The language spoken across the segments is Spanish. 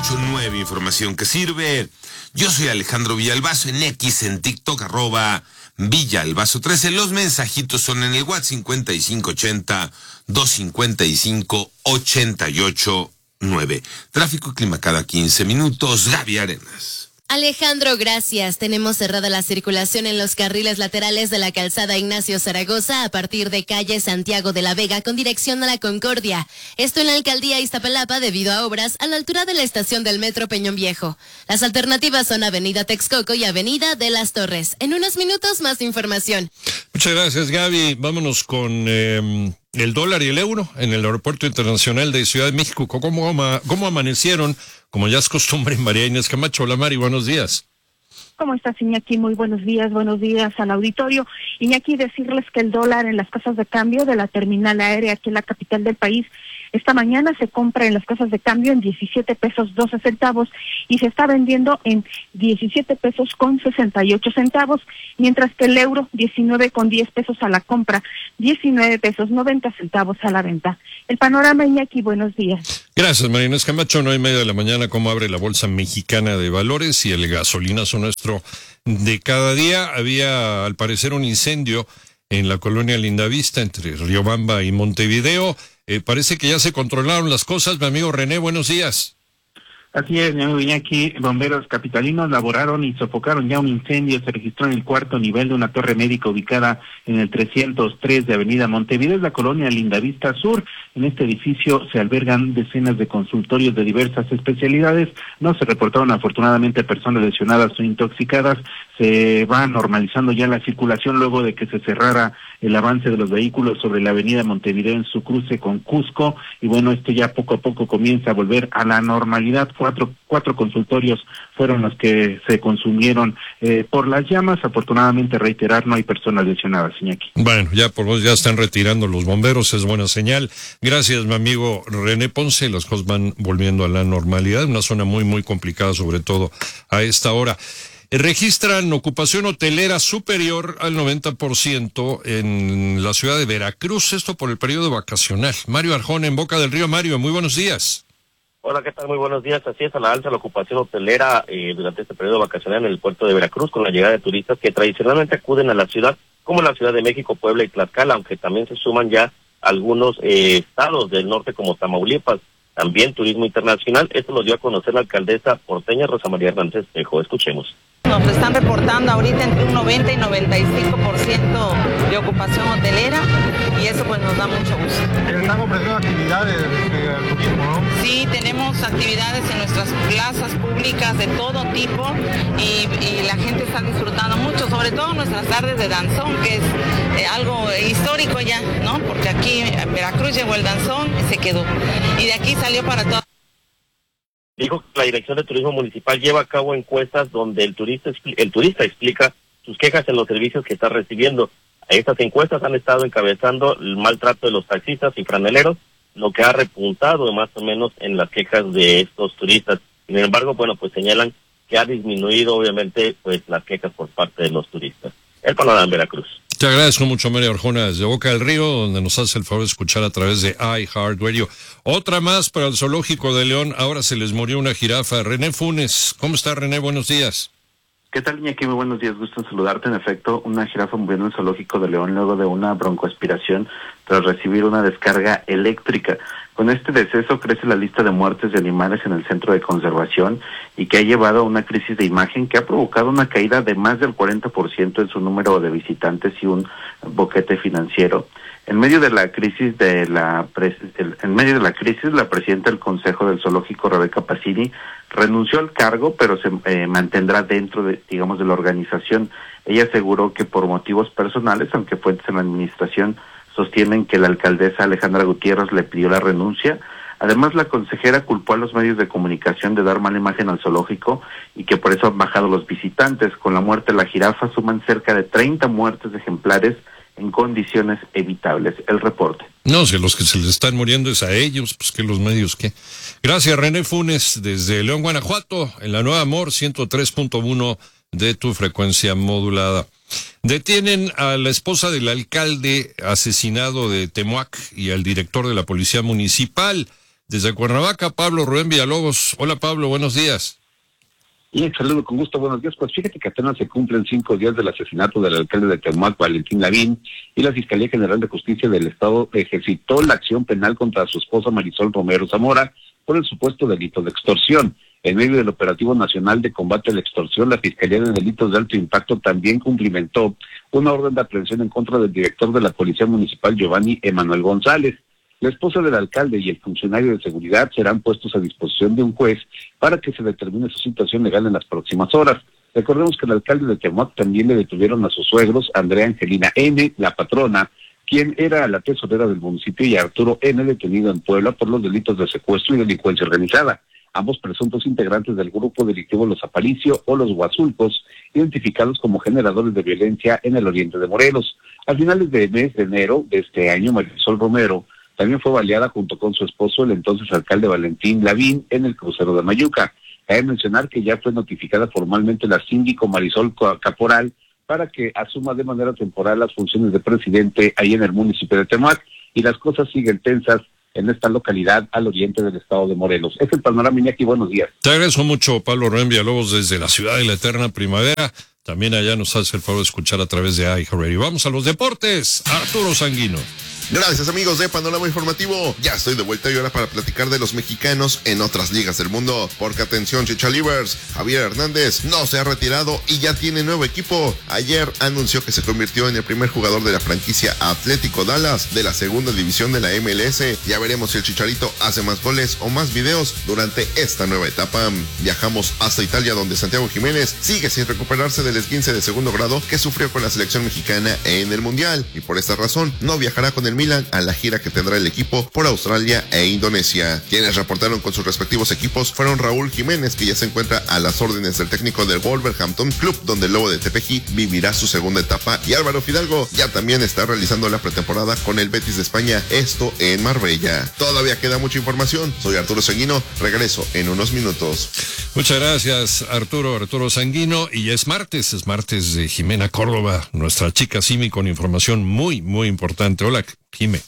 98.9, información que sirve. Yo soy Alejandro Villalbazo en X, en TikTok, @Villalbazo13. Los mensajitos son en el WhatsApp 5580-255-88-9. Tráfico y clima cada 15 minutos. Gaby Arenas. Alejandro, gracias. Tenemos cerrada la circulación en los carriles laterales de la calzada Ignacio Zaragoza a partir de calle Santiago de la Vega con dirección a la Concordia. Esto en la alcaldía Iztapalapa debido a obras a la altura de la estación del metro Peñón Viejo. Las alternativas son avenida Texcoco y avenida de las Torres. En unos minutos más información. Muchas gracias, Gaby. Vámonos con el dólar y el euro en el Aeropuerto Internacional de Ciudad de México. ¿Cómo amanecieron? Como ya es costumbre, María Inés Camacho. Hola, Mari, buenos días. ¿Cómo estás, Iñaki? Muy buenos días al auditorio. Iñaki, decirles que el dólar en las casas de cambio de la terminal aérea aquí en la capital del país, esta mañana se compra en las casas de cambio en 17 pesos 12 centavos y se está vendiendo en 17 pesos con 68 centavos, mientras que el euro 19 con 10 pesos a la compra, 19 pesos 90 centavos a la venta. El panorama, Iñaki, buenos días. Gracias, María Inés Camacho. 9:30 de la mañana, cómo abre la Bolsa Mexicana de Valores y el gasolinazo nuestro de cada día. Había, al parecer, un incendio en la colonia Lindavista entre Riobamba y Montevideo. Parece que ya se controlaron las cosas. Mi amigo René, buenos días. Así es, mi amigo Iñaki. Bomberos capitalinos laboraron y sofocaron ya un incendio. Se registró en el cuarto nivel de una torre médica ubicada en el 303 de Avenida Montevideo, es la colonia Lindavista Sur. En este edificio se albergan decenas de consultorios de diversas especialidades. No se reportaron afortunadamente personas lesionadas o intoxicadas. Se va normalizando ya la circulación luego de que se cerrara el avance de los vehículos sobre la Avenida Montevideo en su cruce con Cusco. Y bueno, esto ya poco a poco comienza a volver a la normalidad. Cuatro consultorios fueron los que se consumieron por las llamas. Afortunadamente, reiterar, no hay personas lesionadas, Iñaki. Bueno, ya por vos ya están retirando los bomberos, es buena señal. Gracias, mi amigo René Ponce. Las cosas van volviendo a la normalidad, una zona muy, muy complicada, sobre todo a esta hora. Registran ocupación hotelera superior al 90% en la ciudad de Veracruz, esto por el periodo vacacional. Mario Arjona, en Boca del Río. Mario, muy buenos días. Hola, ¿qué tal? Muy buenos días. Así es, a la alza la ocupación hotelera durante este periodo vacacional en el puerto de Veracruz, con la llegada de turistas que tradicionalmente acuden a la ciudad, como la Ciudad de México, Puebla y Tlaxcala, aunque también se suman ya algunos estados del norte como Tamaulipas. También turismo internacional. Esto lo dio a conocer la alcaldesa porteña Rosa María Hernández Espejo. Escuchemos. Nos están reportando ahorita entre un 90 y 95% de ocupación hotelera y eso pues nos da mucho gusto. Están ofreciendo actividades de turismo, ¿no? Sí, tenemos actividades en nuestras plazas públicas de todo tipo y la gente está disfrutando mucho, sobre todo nuestras tardes de danzón, que es algo histórico ya, ¿no? Porque aquí en Veracruz llegó el danzón y se quedó. Y de aquí salió para todo. Dijo que la Dirección de Turismo Municipal lleva a cabo encuestas donde el turista explica sus quejas en los servicios que está recibiendo. Estas encuestas han estado encabezando el maltrato de los taxistas y franeleros, lo que ha repuntado más o menos en las quejas de estos turistas. Sin embargo, bueno, pues señalan que ha disminuido obviamente pues las quejas por parte de los turistas. El panorama en Veracruz. Te agradezco mucho, Mario Arjona, desde Boca del Río, donde nos hace el favor de escuchar a través de iHeartRadio. Otra más para el Zoológico de León. Ahora se les murió una jirafa. René Funes. ¿Cómo está, René? Buenos días. ¿Qué tal, Iñaki? Muy buenos días. Gusto en saludarte. En efecto, una jirafa murió en el Zoológico de León luego de una broncoaspiración tras recibir una descarga eléctrica. Con este deceso crece la lista de muertes de animales en el centro de conservación y que ha llevado a una crisis de imagen que ha provocado una caída de más del 40% en su número de visitantes y un boquete financiero. En medio de la crisis, la presidenta del Consejo del Zoológico, Rebeca Pacini, renunció al cargo, pero se mantendrá dentro de la organización. Ella aseguró que por motivos personales, aunque fuentes en la administración sostienen que la alcaldesa Alejandra Gutiérrez le pidió la renuncia. Además, la consejera culpó a los medios de comunicación de dar mala imagen al zoológico y que por eso han bajado los visitantes. Con la muerte de la jirafa suman cerca de 30 muertes de ejemplares en condiciones evitables. El reporte. No, si los que se les están muriendo es a ellos, pues que los medios, ¿qué? Gracias, René Funes, desde León, Guanajuato, en la Nueva Amor 103.1 de tu frecuencia modulada. Detienen a la esposa del alcalde asesinado de Temuac y al director de la policía municipal. Desde Cuernavaca, Pablo Rubén Villalobos. Hola Pablo, buenos días. Y un saludo con gusto, buenos días. Pues fíjate que apenas se cumplen 5 días del asesinato del alcalde de Temac, Valentín Lavín, y la Fiscalía General de Justicia del Estado ejercitó la acción penal contra su esposa Marisol Romero Zamora por el supuesto delito de extorsión. En medio del operativo nacional de combate a la extorsión, la Fiscalía de Delitos de Alto Impacto también cumplimentó una orden de aprehensión en contra del director de la Policía Municipal, Giovanni Emanuel González. La esposa del alcalde y el funcionario de seguridad serán puestos a disposición de un juez para que se determine su situación legal en las próximas horas. Recordemos que el alcalde de Temac también le detuvieron a sus suegros, Andrea Angelina N., la patrona, quien era la tesorera del municipio, y Arturo N., detenido en Puebla por los delitos de secuestro y delincuencia organizada. Ambos presuntos integrantes del grupo delictivo Los Aparicio o Los Huazulcos, identificados como generadores de violencia en el oriente de Morelos. A finales del mes de enero de este año, Marisol Romero también fue baleada junto con su esposo, el entonces alcalde Valentín Lavín, en el crucero de Mayuca. Cabe mencionar que ya fue notificada formalmente la síndico Marisol Caporal para que asuma de manera temporal las funciones de presidente ahí en el municipio de Temac, y las cosas siguen tensas en esta localidad al oriente del estado de Morelos. Es el panorama, Iñaki, buenos días. Te agradezco mucho, Pablo Rubén Villalobos, desde la ciudad de la eterna primavera. También allá nos hace el favor de escuchar a través de iHeartRadio. Vamos a los deportes. Arturo Sanguino. Gracias amigos de Panorama Informativo, ya estoy de vuelta y ahora para platicar de los mexicanos en otras ligas del mundo, porque atención Chichalivers, Javier Hernández no se ha retirado y ya tiene nuevo equipo. Ayer anunció que se convirtió en el primer jugador de la franquicia Atlético Dallas de la segunda división de la MLS. Ya veremos si el Chicharito hace más goles o más videos durante esta nueva etapa. Viajamos hasta Italia, donde Santiago Jiménez sigue sin recuperarse del esguince de segundo grado que sufrió con la selección mexicana en el Mundial, y por esta razón no viajará con el Milan a la gira que tendrá el equipo por Australia e Indonesia. Quienes reportaron con sus respectivos equipos fueron Raúl Jiménez, que ya se encuentra a las órdenes del técnico del Wolverhampton Club, donde el Lobo de Tepeji vivirá su segunda etapa, y Álvaro Fidalgo ya también está realizando la pretemporada con el Betis de España, esto en Marbella. Todavía queda mucha información. Soy Arturo Sanguino, regreso en unos minutos. Muchas gracias, Arturo Sanguino, y es martes de Jimena Córdoba, nuestra chica Simi, con información muy, muy importante. Hola, Jime.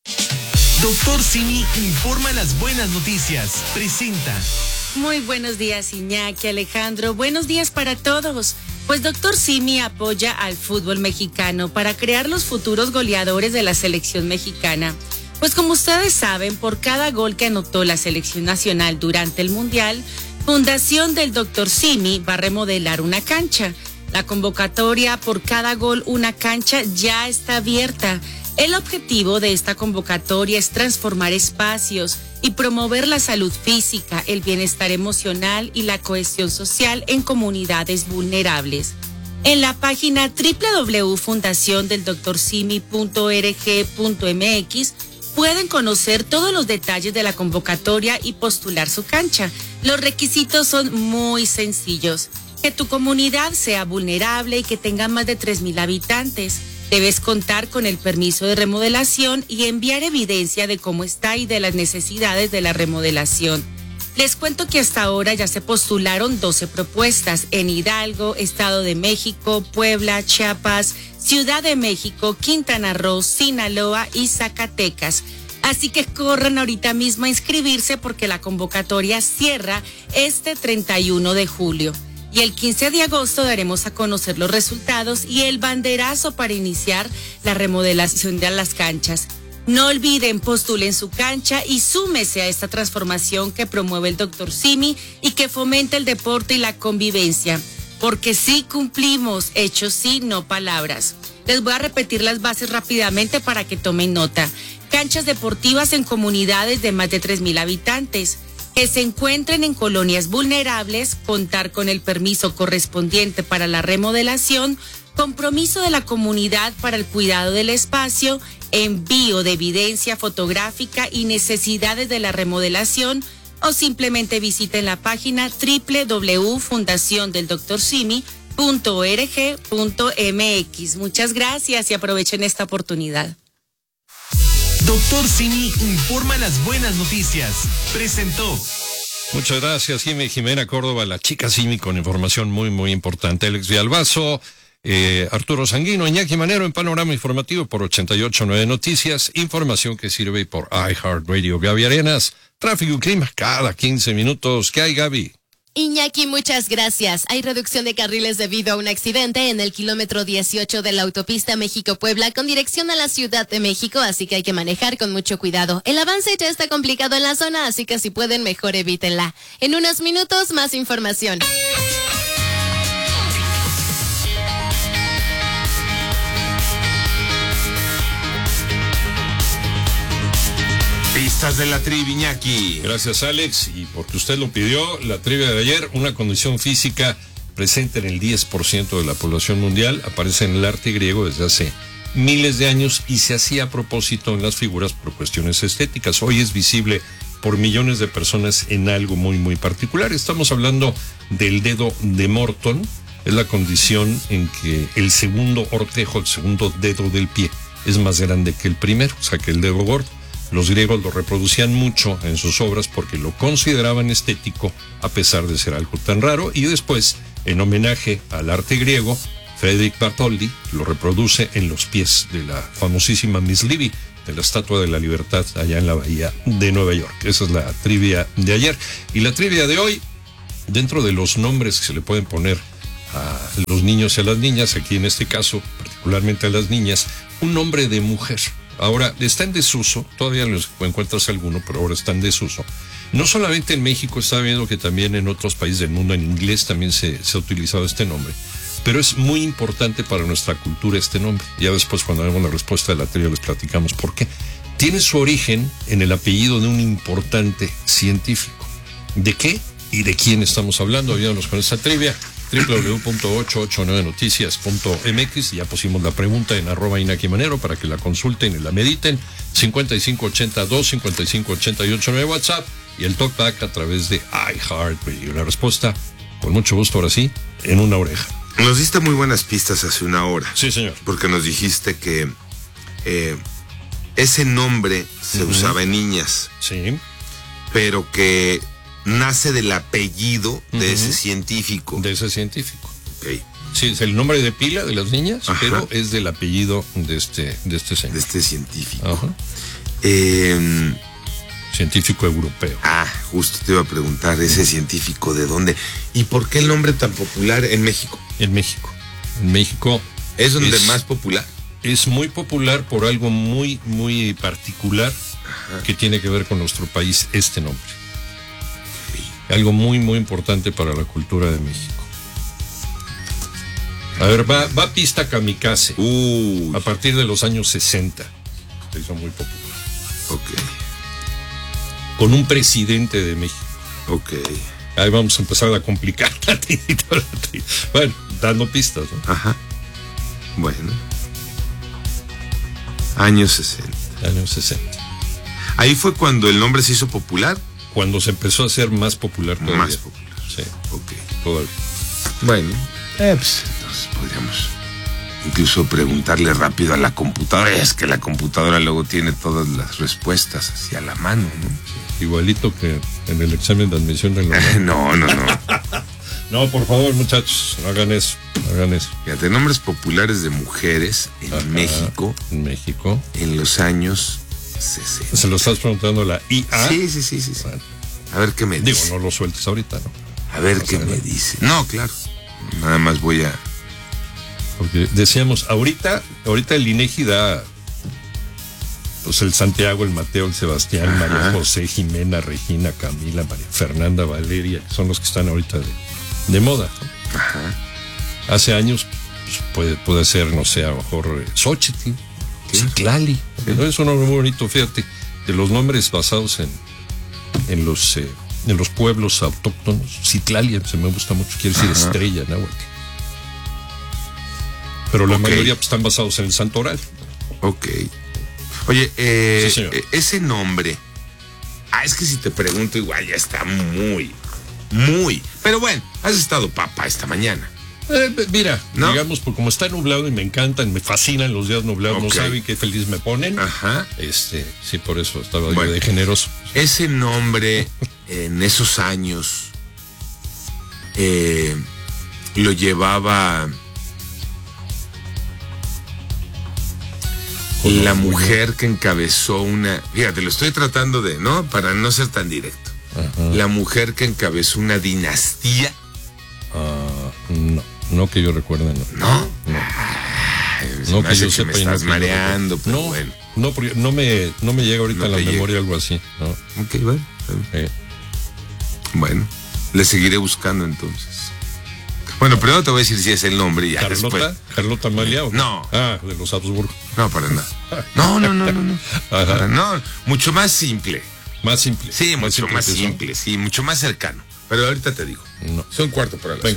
Doctor Simi informa las buenas noticias. Presenta. Muy buenos días, Iñaki, Alejandro. Buenos días para todos. Pues Doctor Simi apoya al fútbol mexicano para crear los futuros goleadores de la selección mexicana. Pues como ustedes saben, por cada gol que anotó la selección nacional durante el Mundial, Fundación del Doctor Simi va a remodelar una cancha. La convocatoria por cada gol una cancha ya está abierta. El objetivo de esta convocatoria es transformar espacios y promover la salud física, el bienestar emocional y la cohesión social en comunidades vulnerables. En la página www.fundaciondeldoctorsimi.org.mx pueden conocer todos los detalles de la convocatoria y postular su cancha. Los requisitos son muy sencillos: que tu comunidad sea vulnerable y que tenga más de 3,000 habitantes. Debes contar con el permiso de remodelación y enviar evidencia de cómo está y de las necesidades de la remodelación. Les cuento que hasta ahora ya se postularon 12 propuestas en Hidalgo, Estado de México, Puebla, Chiapas, Ciudad de México, Quintana Roo, Sinaloa y Zacatecas. Así que corran ahorita mismo a inscribirse porque la convocatoria cierra este 31 de julio. Y el 15 de agosto daremos a conocer los resultados y el banderazo para iniciar la remodelación de las canchas. No olviden, postulen su cancha y súmese a esta transformación que promueve el Dr. Simi y que fomenta el deporte y la convivencia. Porque sí cumplimos, hechos sí, no palabras. Les voy a repetir las bases rápidamente para que tomen nota. Canchas deportivas en comunidades de más de 3,000 habitantes. Que se encuentren en colonias vulnerables, contar con el permiso correspondiente para la remodelación, compromiso de la comunidad para el cuidado del espacio, envío de evidencia fotográfica y necesidades de la remodelación, o simplemente visiten la página www.fundaciondeldoctorsimi.org.mx. Muchas gracias y aprovechen esta oportunidad. Doctor Simi informa las buenas noticias. Presentó. Muchas gracias, Jimena Córdoba, la chica Simi, con información muy, muy importante. Alex Villalbazo Arturo Sanguino, Iñaki Manero en Panorama Informativo por 88.9 Noticias, información que sirve por iHeartRadio. Gaby Arenas, tráfico y clima cada 15 minutos. ¿Qué hay, Gaby? Iñaki, muchas gracias. Hay reducción de carriles debido a un accidente en el kilómetro 18 de la autopista México-Puebla con dirección a la Ciudad de México, así que hay que manejar con mucho cuidado. El avance ya está complicado en la zona, así que si pueden, mejor evítenla. En unos minutos, más información. Pistas de la trivia, Iñaki. Gracias, Alex. Y porque usted lo pidió, la trivia de ayer, una condición física presente en el 10% de la población mundial, aparece en el arte griego desde hace miles de años y se hacía a propósito en las figuras por cuestiones estéticas. Hoy es visible por millones de personas en algo muy, muy particular. Estamos hablando del dedo de Morton. Es la condición en que el segundo ortejo, el segundo dedo del pie, es más grande que el primero, o sea que el dedo gordo. Los griegos lo reproducían mucho en sus obras porque lo consideraban estético a pesar de ser algo tan raro. Y después, en homenaje al arte griego, Frédéric Bartholdi lo reproduce en los pies de la famosísima Miss Livy, de la Estatua de la Libertad allá en la bahía de Nueva York. Esa es la trivia de ayer. Y la trivia de hoy, dentro de los nombres que se le pueden poner a los niños y a las niñas, aquí en este caso, particularmente a las niñas, un nombre de mujer. Ahora, está en desuso, todavía no encuentras alguno, pero ahora está en desuso. No solamente en México, está viendo que también en otros países del mundo, en inglés también se ha utilizado este nombre. Pero es muy importante para nuestra cultura este nombre. Ya después, cuando hagamos la respuesta de la trivia, les platicamos por qué. Tiene su origen en el apellido de un importante científico. ¿De qué y de quién estamos hablando? Ayúdanos con esta trivia. www.889noticias.mx. Ya pusimos la pregunta en @Iñaki Manero para que la consulten y la mediten. 5582-5588 WhatsApp y el talkback a través de iHeartRadio. La respuesta, con mucho gusto, ahora sí, en una oreja. Nos diste muy buenas pistas hace una hora. Sí, señor. Porque nos dijiste que ese nombre se usaba en niñas. Sí. Pero que nace del apellido de ese científico. De ese científico. Ok. Sí, es el nombre de pila de las niñas, Ajá. pero es del apellido de este señor. De este científico. Ajá. Científico europeo. Justo te iba a preguntar, ese científico, ¿de dónde? ¿Y por qué el nombre tan popular en México? En México. En México. ¿Es donde más popular? Es muy popular por algo muy, muy particular. Ajá. Que tiene que ver con nuestro país, este nombre. Algo muy, muy importante para la cultura de México. A ver, va pista kamikaze. A partir de los años 60. Se hizo muy popular. Ok. Con un presidente de México. Ok. Ahí vamos a empezar a complicar la trivia. Bueno, dando pistas, ¿no? Ajá. Bueno. Años 60. Años 60. ¿Ahí fue cuando el nombre se hizo popular? Cuando se empezó a hacer más popular todavía. Más popular. Sí. Ok. Todavía. Bueno, pues entonces podríamos incluso preguntarle rápido a la computadora. Es que la computadora luego tiene todas las respuestas hacia la mano, ¿no? Sí, igualito que en el examen de admisión de la No. No, por favor, muchachos, no hagan eso. Fíjate, nombres populares de mujeres en México. En México. En los años 60. ¿Se lo estás preguntando a la IA? Sí. Bueno. A ver qué me dice. Digo, no lo sueltes ahorita, ¿no? A ver qué me dice. No, claro. Nada más voy a... Porque decíamos, ahorita el INEGI da, pues el Santiago, el Mateo, el Sebastián, Ajá. María José, Jimena, Regina, Camila, María Fernanda, Valeria, que son los que están ahorita de moda. Ajá. Hace años, pues puede ser, no sé, a lo mejor Xochitl, Citlali. ¿No? Es un nombre muy bonito, fíjate, de los nombres basados en los pueblos autóctonos. Citlali se me gusta mucho, quiere decir estrella, ¿no? Pero la mayoría pues, están basados en el santoral. Ok. Oye, sí, ese nombre. Es que si te pregunto, igual ya está muy. Pero bueno, has estado papa esta mañana. Mira, ¿no? Digamos, pues como está nublado y me encantan, me fascinan los días nublados, no saben qué feliz me ponen. Ajá. Sí, por eso estaba yo de generoso. Ese nombre en esos años lo llevaba La mujer que encabezó una... Fíjate, lo estoy tratando de, ¿no? Para no ser tan directo. Ajá. La mujer que encabezó una dinastía. No que yo recuerde, no. No que yo sepa, me estás mareando, pero bueno. No, porque no me llega ahorita a la memoria algo así. ¿No? Ok, bueno. Bueno, le seguiré buscando entonces. Bueno, primero te voy a decir si es el nombre y ya después. ¿Carlota Amalia o qué? No. De los Habsburgo. No, para nada. No, mucho más simple. ¿Más simple? Sí, mucho más simple, sí, mucho más cercano. Pero ahorita te digo. No. Son 4:45.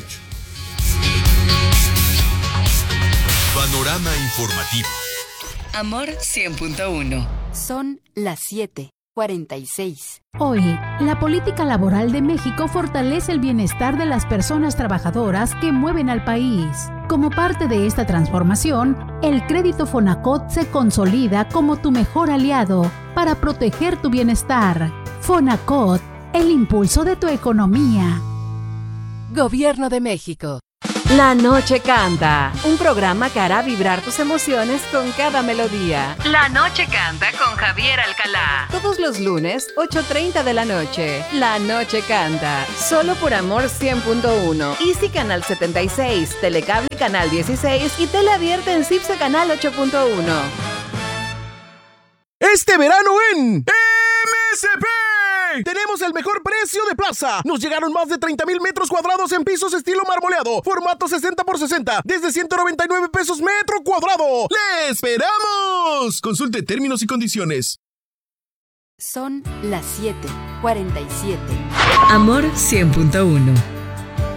Panorama informativo. Amor 100.1. Son las 7:46. Hoy, la política laboral de México fortalece el bienestar de las personas trabajadoras que mueven al país. Como parte de esta transformación, el crédito Fonacot se consolida como tu mejor aliado para proteger tu bienestar. Fonacot, el impulso de tu economía. Gobierno de México. La Noche Canta, un programa que hará vibrar tus emociones con cada melodía. La Noche Canta con Javier Alcalá. Todos los lunes, 8:30 de la noche. La Noche Canta, solo por Amor 100.1. Easy Canal 76, Telecable Canal 16 y Teleabierta en CIPSE Canal 8.1. Este verano en MSP tenemos el mejor precio de plaza. Nos llegaron más de 30,000 metros cuadrados en pisos estilo marmoleado, formato 60x60, desde 199 pesos metro cuadrado. ¡Le esperamos! Consulte términos y condiciones. Son las 7:47. Amor 100.1.